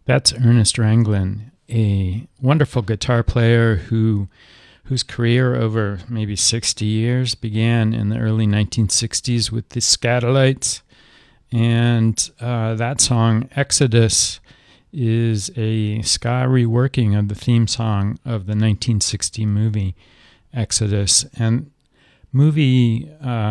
That's Ernest Ranglin, a wonderful guitar player whose career over maybe 60 years began in the early 1960s with the Skatalites. And that song, Exodus, is a ska reworking of the theme song of the 1960 movie Exodus. And movies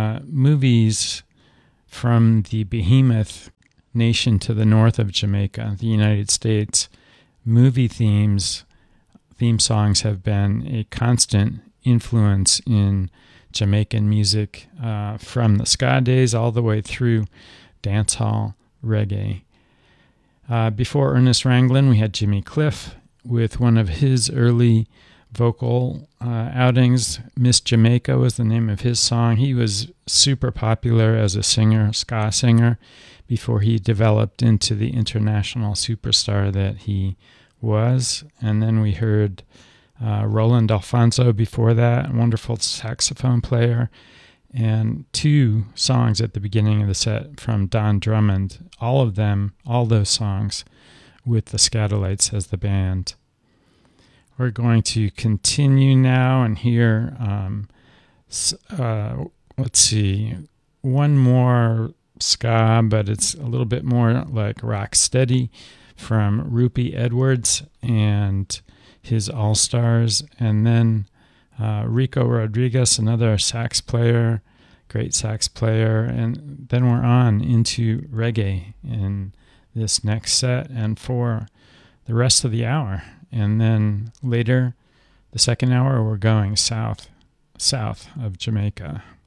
from the behemoth nation to the north of Jamaica, the United States, movie theme songs have been a constant influence in Jamaican music from the ska days all the way through dancehall reggae. Before Ernest Ranglin, we had Jimmy Cliff with one of his early vocal outings. Miss Jamaica was the name of his song. He was super popular as a singer, ska singer, before he developed into the international superstar that he was. And then we heard Roland Alfonso before that, a wonderful saxophone player, and two songs at the beginning of the set from Don Drummond, all those songs with the Skatalites as the band. We're going to continue now and hear, one more ska, but it's a little bit more like rock steady, from Rupie Edwards and his All-Stars, and then Rico Rodriguez, another sax player, great sax player, and then we're on into reggae in this next set and for the rest of the hour. And then later, the second hour, we're going south of Jamaica.